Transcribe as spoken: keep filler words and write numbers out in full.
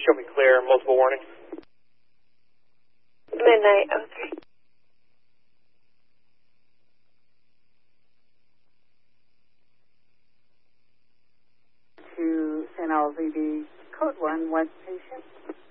show me clear, multiple warnings. Midnight, oh three. To San L V D, code one, what patient?